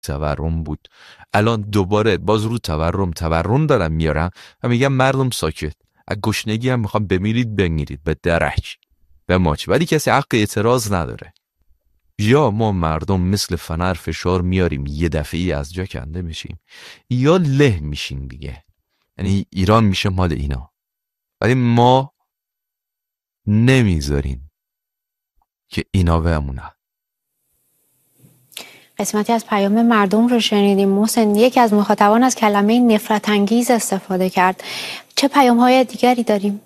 تورم بود. الان دوباره باز رو تورم دارن میارن و میگن مردم ساکت، از گشنگی هم میخوام بمیرید بمیرید به درک به ماچ، ولی کسی حق اعتراض نداره. یا ما مردم مثل فنر فشار میاریم یه دفعی از جا کنده میشیم، یا له میشیم دیگه. یعنی ایران میشه مال اینا، ولی ما نمیذاریم که اینا بمونن. قسمتی از پیام مردم رو شنیدیم. محسن، یکی از مخاطبان از کلمه نفرت انگیز استفاده کرد. چه پیام های دیگری داریم؟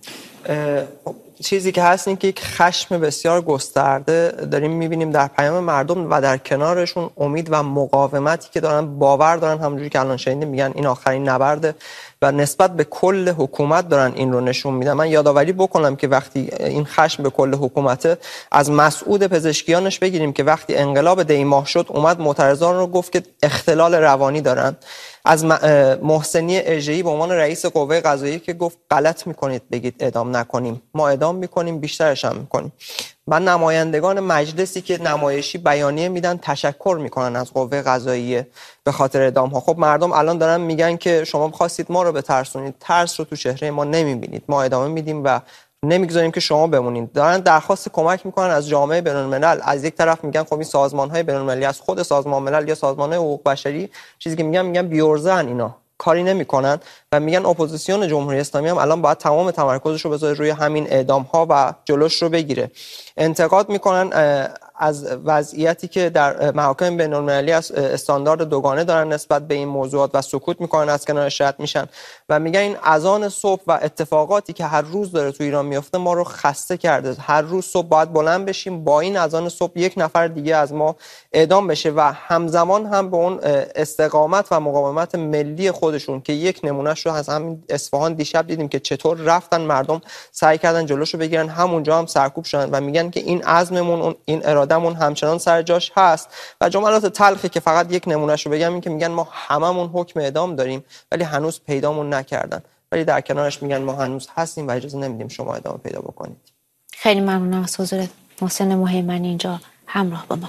چیزی که هست این که یک خشم بسیار گسترده داریم میبینیم در پیام مردم و در کنارشون امید و مقاومتی که دارن، باور دارن، همونجوری که الان شنیدیم میگن این آخرین نبرده و نسبت به کل حکومت دارن این رو نشون میدن. من یادآوری بکنم که وقتی این خشم به کل حکومت، از مسعود پزشکیانش بگیریم که وقتی انقلاب دی ماه شد اومد معترضان رو گفت که اختلال روانی دارن، از محسنی اژه‌ای به عنوان رئیس قوه قضاییه که گفت غلط میکنید بگید اعدام نکنیم، ما اعدام میکنیم، بیشترش هم میکنیم. من نمایندگان مجلسی که نمایشی بیانیه میدن تشکر میکنن از قوه قضاییه به خاطر اعدام ها. خب مردم الان دارن میگن که شما خواستید ما رو بترسونید، ترس رو تو چهره ما نمیبینید، ما ادامه میدیم و نمیگذاریم که شما بمونید. دارن درخواست کمک میکنن از جامعه بین‌الملل. از یک طرف میگن خب این سازمان‌های بین‌المللی، از خود سازمان ملل یا سازمان‌های حقوق بشری چیزی که میگن بیورزن، اینا کاری نمیکنن و میگن اپوزیسیون جمهوری اسلامی هم الان باید تمام تمرکزش رو بذاره روی همین اعدام‌ها و جلوش رو بگیره. انتقاد میکنن از وضعیتی که در محاکم بین‌المللی از استاندارد دوگانه دارن نسبت به این موضوعات و سکوت میکنن، از کنارش رد میشن و میگن این اذان صبح و اتفاقاتی که هر روز داره تو ایران میفته ما رو خسته کرده. هر روز صبح باید بلند بشیم با این اذان صبح یک نفر دیگه از ما اعدام بشه و همزمان هم به اون استقامت و مقاومت ملی خودشون که یک نمونهش رو از همین اصفهان دیشب دیدیم که چطور رفتن مردم سعی کردن جلوشو بگیرن، همونجا هم سرکوب شدن و میگن که این عزممون، این ارادهمون همچنان سر جاش هست. و جملات تلخی که فقط یک نمونهشو بگم این که میگن ما هممون حکم اعدام داریم ولی هنوز پیدامون نکردن، ولی در کنارش میگن ما هنوز هستیم و اجازه نمیدیم شما ادامه پیدا بکنید. خیلی ممنونم از حضور محسن مهیمنی اینجا همراه با ما.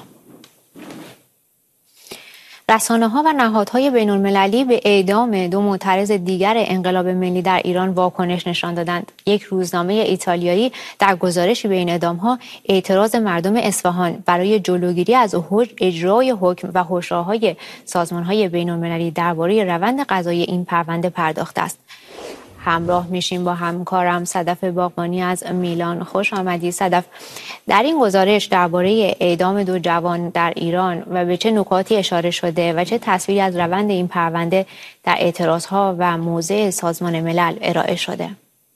رسانه‌ها و نهادهای بین‌المللی به اعدام دو معترض دیگر انقلاب ملی در ایران واکنش نشان دادند. یک روزنامه ایتالیایی در گزارشی به این اعدام‌ها اعتراض مردم اصفهان برای جلوگیری از اجرای حکم و هشدارهای سازمان‌های بین‌المللی درباره روند قضایی این پرونده پرداخته است. همراه میشیم با همکارم صدف باغبانی از میلان. خوش آمدی صدف. در این گزارش درباره اعدام دو جوان در ایران و به چه نکاتی اشاره شده و چه تصویری از روند این پرونده در اعتراضها و موضع سازمان ملل ارائه شده؟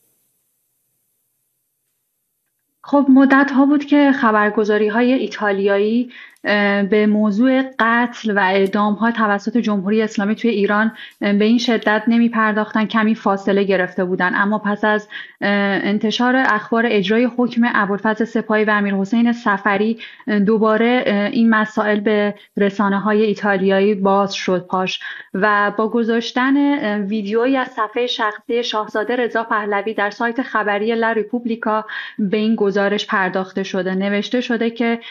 خب مدت ها بود که خبرگزاری های ایتالیایی به موضوع قتل و اعدام ها توسط جمهوری اسلامی توی ایران به این شدت نمی پرداختن، کمی فاصله گرفته بودن. اما پس از انتشار اخبار اجرای حکم ابوالفضل سپاهی و امیرحسین صفری دوباره این مسائل به رسانه های ایتالیایی باز شد پاش و با گذاشتن ویدیویی از صفحه شخصی شاهزاده رضا پهلوی در سایت خبری لا ریپوبلیکا به این گزارش پرداخته شده. نوشته شده که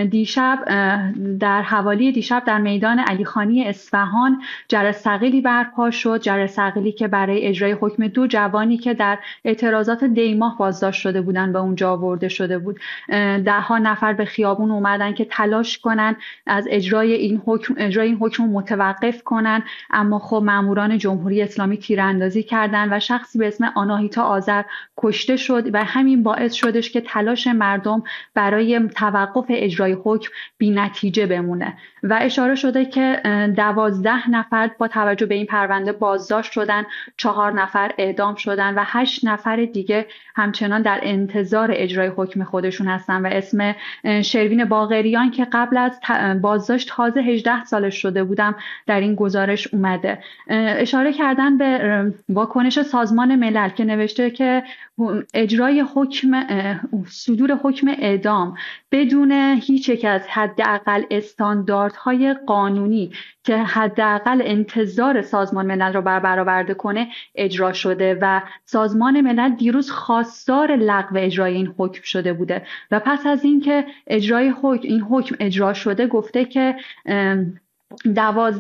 در حوالی دیشب در میدان علیخانی اصفهان جرس ثقیلی برپا شد، جرس ثقیلی که برای اجرای حکم دو جوانی که در اعتراضات دیماه بازداشت شده بودن به اونجا آورده شده بود. ده‌ها نفر به خیابون اومدن که تلاش کنن از اجرای این حکم متوقف کنن، اما خب ماموران جمهوری اسلامی تیراندازی کردن و شخصی به اسم آناهیتا آذر کشته شد و همین باعث شدش که تلاش مردم برای توقف اجرای حکم بی‌نتیجه بمونه و اشاره شده که 12 نفر با توجه به این پرونده بازداشت شدن، 4 نفر اعدام شدن و 8 نفر دیگه همچنان در انتظار اجرای حکم خودشون هستن و اسم شروین باقریان که قبل از بازداشت تازه 18 سالش شده بودم در این گزارش اومده. اشاره کردن به واکنش سازمان ملل که نوشته که اجرای صدور حکم اعدام بدون هیچ یک از حداقل استانداردهای قانونی که حداقل انتظار سازمان ملل را برآورده کنه اجرا شده و سازمان ملل دیروز خواستار لغو اجرای این حکم شده بوده و پس از اینکه این حکم اجرا شده گفته که 12